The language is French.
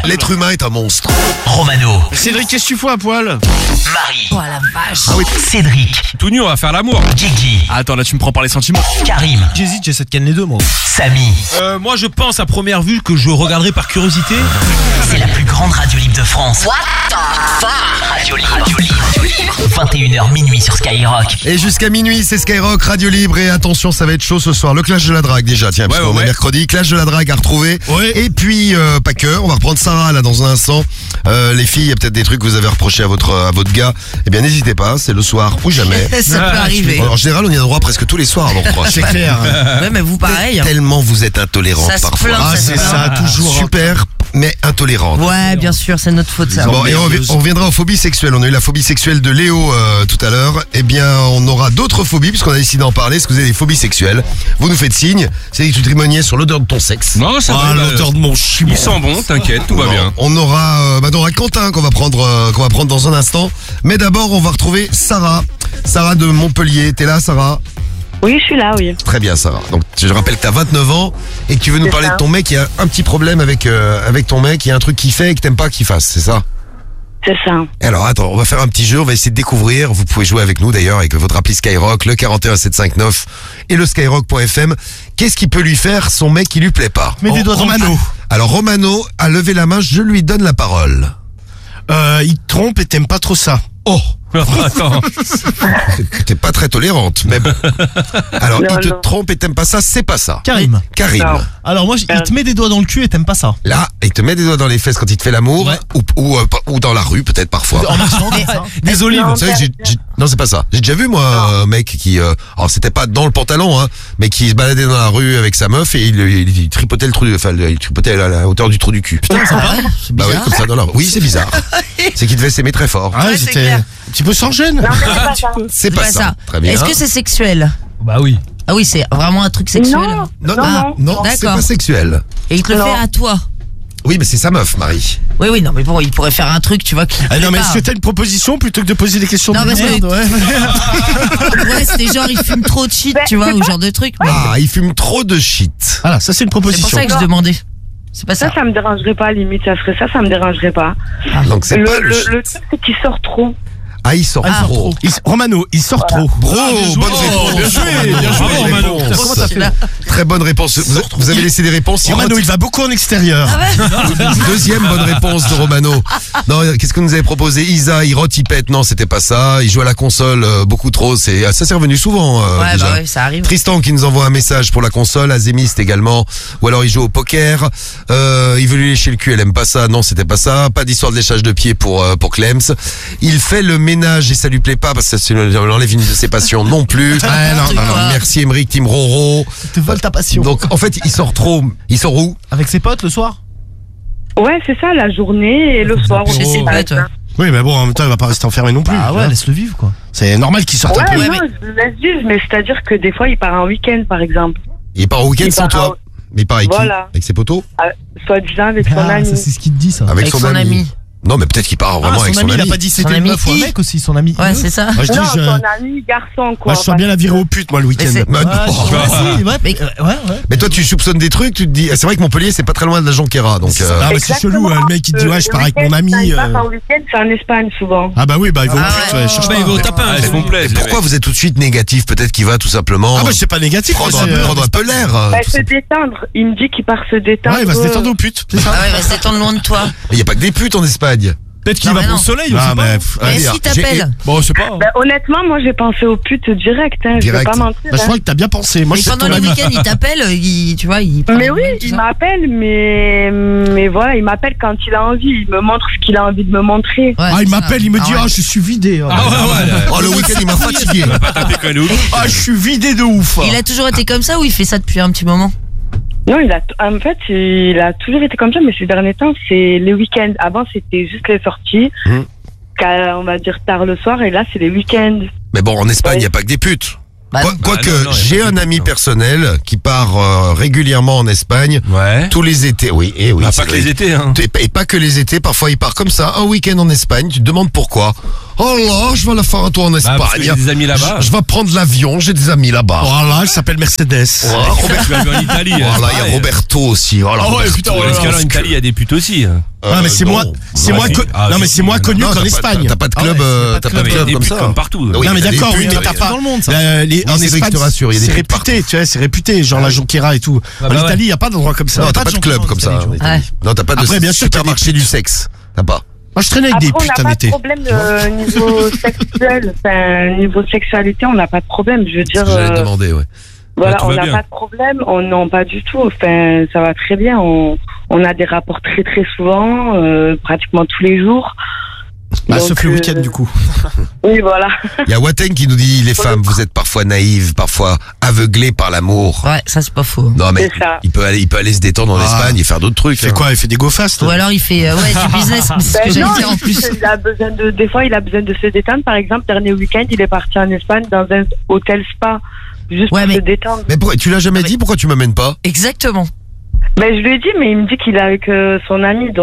L'être humain est un monstre. Romano. Cédric, qu'est-ce que tu fous à poil? Marie. Oh la vache. Ah oui. Cédric. Tout nu, on va faire l'amour. Guigui. Ah, attends, là tu me prends par les sentiments. Karim. J'hésite, j'essaie de ken les deux moi. Samy. Moi, je pense à première vue que je regarderai par curiosité. C'est la plus grande radio libre de France. What the fuck? Radio libre. 21h minuit sur Skyrock. Et jusqu'à minuit, c'est Skyrock, Radio Libre. Et attention, ça va être chaud ce soir. Le clash de la drague déjà, tiens, parce qu'on est mercredi. Clash de la drague à retrouver. Ouais. Et puis, pas que, on va reprendre Sarah là dans un instant. Les filles, il y a peut-être des trucs que vous avez reprochés à votre gars. Eh bien, n'hésitez pas, c'est le soir ou jamais. Ça peut arriver. En général, on y a droit presque tous les soirs à vos reproches. C'est clair. Ouais, mais vous pareil. Hein. Tellement vous êtes intolérante Ça se parfois. plaint, Ah, c'est ça, toujours. Super, mais intolérante. Ouais, bien sûr, c'est notre faute ça. Bon, et on reviendra aux phobies sexuelles. On a eu la phobie sexuelle de Léo tout à l'heure. Eh bien, on aura d'autres phobies puisqu'on a décidé d'en parler. Est-ce que vous avez des phobies sexuelles? Vous nous faites signe. C'est que tu trimoniais sur l'odeur de ton sexe. Non, ça va. L'odeur de mon chibon. Il sent bon, t'inquiète, tout va bien. On aura Quentin qu'on va prendre dans un instant. Mais d'abord, on va retrouver Sarah. Sarah de Montpellier. T'es là, Sarah? Oui, je suis là, oui. Très bien, Sarah. Donc, je rappelle que t'as 29 ans et que tu veux nous C'est parler ça. de ton mec. Il y a un petit problème avec ton mec. Il y a un truc qu'il fait et que t'aimes pas qu'il fasse. C'est ça? C'est ça. Alors attends, on va faire un petit jeu, on va essayer de découvrir. Vous pouvez jouer avec nous d'ailleurs avec votre appli Skyrock, le 41759 et le skyrock.fm. Qu'est-ce qui peut lui faire son mec qui lui plaît pas? Mets des doigts dans Romano. Alors Romano a levé la main, je lui donne la parole. Il te trompe et t'aimes pas trop ça. Oh, Attends. t'es pas très tolérante, mais bon. Alors Non, il te non. trompe et t'aimes pas ça, c'est pas ça. Karim. Karim. Non. Alors moi, il te met des doigts dans le cul et t'aimes pas ça. Là, il te met des doigts dans les fesses quand il te fait l'amour, Ouais. ou dans la rue peut-être parfois. En marchant comme ça. Des olives. Non. Vous savez, non, c'est pas ça. J'ai déjà vu, moi, un mec qui, alors c'était pas dans le pantalon, hein, mais qui se baladait dans la rue avec sa meuf et il tripotait il tripotait à la hauteur du trou du cul. Putain, sympa. C'est Bah oui, bizarre. comme ça dans la rue. Oui, c'est bizarre. C'est qu'il devait s'aimer très fort. Ah, Ouais, c'est j'étais clair. un petit peu sans gêne. Non, c'est pas ça. C'est pas ça. Très bien. Est-ce que c'est sexuel? Bah oui. Ah oui, c'est vraiment un truc sexuel. Non, Non, non, non, c'est D'accord. pas sexuel. Et il te le Non. fait à toi. Oui, mais c'est sa meuf, Marie. Oui, oui, non, mais bon, il pourrait faire un truc, tu vois, qui. Ah non, mais plaît est-ce que t'as une proposition plutôt que de poser des questions Non, de parce que- merde? Ouais. Ouais, c'était genre, il fume trop de shit, tu vois, ou genre de truc. Mais Ah, il fume trop de shit. Voilà, ça c'est une c'est pour proposition. ça que je demandais. C'est pas ça. Ça me dérangerait pas, limite, ça serait ça me dérangerait pas. Donc c'est pas Le truc, c'est qu'il sort trop. Ah, il sort trop. Romano, il sort trop. Bro, bien bonne joué. réponse. Bien joué, bien joué, Bonne Romano. réponse. Comment t'as fait là? Très bonne réponse. Vous avez laissé des réponses. Romano, il va beaucoup en extérieur. Deuxième bonne réponse de Romano. Non, qu'est-ce que vous nous avez proposé? Isa, il rote, il pète. Non, c'était pas ça. Il joue à la console beaucoup trop. Ça c'est revenu souvent. Ouais, déjà. bah ouais, ça arrive. Tristan qui nous envoie un message pour la console, Azémiste également, ou alors il joue au poker, il veut lui lécher le cul, elle aime pas ça, non c'était pas ça, pas d'histoire de léchage de pied pour Clems, il fait le ménage et ça lui plaît pas parce que ça lui enlève une de ses passions non plus. non, non. Merci Émeric, Tim Roro. Te vole ta passion. Donc en fait il sort trop, il sort où? Avec ses potes le soir? Ouais, c'est ça, la journée et le soir. Chez ses potes, ouais. Oui, mais bon, en même temps, il va pas rester enfermé non plus. Ah ouais, hein. laisse-le vivre quoi. C'est normal qu'il sorte un peu. Ouais, Ouais, non, je le laisse vivre, mais c'est-à-dire que des fois, il part en week-end, par exemple. Il part au week-end Il sans part toi. Mais il part avec qui? Voilà. Avec ses potos? Soi-disant avec son Ah, ami. ça c'est ce qu'il te dit ça. Avec Avec son ami. Non mais peut-être qu'il part vraiment avec son il a ami. pas dit Son c'était une ami meuf ou un I. mec aussi, son ami. Ouais, I. c'est ça. Moi, je dis, Non, son ami garçon, quoi. moi, je sens bien la virer aux putes, moi, le week-end. Mais c'est- Bah, Ouais, non. si, ouais, Mais- ouais. Mais toi tu soupçonnes des trucs, tu te dis, c'est vrai que Montpellier c'est pas très loin de la Jonquera, donc Ah, mais c'est chelou, hein, le mec il te dit, ouais, je pars avec mon ami. Il part en week-end, c'est en Espagne, souvent. Ah bah oui, bah il va aux Ah putes, ouais. ouais, cherche Bah, pas. il va au tapin, ils se font plaisir. pourquoi vous êtes tout de suite négatif? Peut-être qu'il va tout simplement Ah bah c'est pas négatif, prendre, c'est, prendre un peu l'air. Bah, se détendre. Il me dit qu'il part se détendre. Ouais, il va se détendre aux putes, c'est ça. Ah ouais, il va s'étendre loin de toi. Il y a pas que des putes en Espagne. Peut-être qu'il Non, va mais pour le non. soleil, on Ah sait pas. mais Mais Allez, si t'appelles. Bon, je sais pas. Bah, honnêtement, moi, j'ai pensé aux putes direct, hein. Je vais Direct. pas mentir. bah, je hein. crois que t'as bien pensé. Moi, Mais je sais pendant ton les ami. week-ends, il t'appelle, tu vois, il prend Mais des oui, nouvelles, tout il ça. m'appelle, mais voilà, il m'appelle quand il a envie. Il me montre ce qu'il a envie de me montrer. Ouais, Ah, c'est il ça. m'appelle, il me dit, ouais. ah, je suis vidé. Ah ouais. Oh le week-end il m'a fatigué. Ah, je suis vidé de ouf. Il a toujours été comme ça ou il fait ça depuis un petit moment? Non, en fait, il a toujours été comme ça, mais ces derniers temps, c'est les week-ends. Avant, c'était juste les sorties, on va dire tard le soir, et là, c'est les week-ends. Mais bon en Espagne il y a pas que des putes. Bah, Quoique non, non, y a j'ai pas que un des ami putes, personnel qui part régulièrement en Espagne Ouais. tous les étés. Oui, et oui. Bah, c'est pas que vrai. les étés, hein. Et pas que les étés, parfois il part comme ça, un week-end en Espagne, tu te demandes pourquoi. Oh là, je vais aller faire un tour en Espagne. parce qu'il y a des amis là-bas. Je vais prendre l'avion, j'ai des amis là-bas. Voilà, elle s'appelle Mercedes. Voilà, Tu vas en Italie. voilà, il y a Roberto aussi. Voilà, Ah ouais, Roberto. putain, Parce voilà. qu'en Italie, il y a des putes aussi. Non, mais c'est moi, non, mais c'est moins connu Non, qu'en t'as pas- Espagne. T'as pas de club, t'as pas de club comme ça. Comme partout. Oui, Non, mais t'as des d'accord, oui, putes, mais t'as pas. dans le monde, ça. En c'est Espagne, je te rassure, il y a des c'est putes partout. réputé, tu vois, c'est réputé, genre la Jonquera et tout. Ah, En bah Italie, il y a pas d'endroit comme ça. Non, t'as pas pas de de club champion comme en ça. Italie, en Italie. Non, t'as pas de Après, bien sûr qu'il y a des supermarché du sexe. T'as pas. Moi, je traînais avec Après, des on putes n'a en pas de été. problème niveau sexuel, enfin, niveau sexualité, on n'a pas de problème. Je veux C'est dire, ce que j'allais te demander, ouais. voilà, tout on va n'a bien. pas de problème. Non, pas du tout. Enfin, ça va très bien. On a des rapports très très souvent, pratiquement tous les jours. Bah, Donc, sauf le week-end, du coup. Oui, voilà. Il y a Waten qui nous dit les femmes, vous êtes parfois naïves, parfois aveuglées par l'amour. Ouais, ça c'est pas faux. Non mais C'est ça. il peut aller se détendre en Ah. Espagne et faire d'autres trucs. Il fait quoi? Il fait des go fast? Ou alors il fait du business, c'est ce que Ben j'allais non, dire en plus. il a besoin des fois, il a besoin de se détendre. Par exemple, dernier week-end, il est parti en Espagne dans un hôtel spa, juste Ouais, pour mais- se détendre. Mais tu l'as jamais dit, pourquoi tu m'amènes pas? Exactement. Ben, je lui ai dit, mais il me dit qu'il est avec son ami. Donc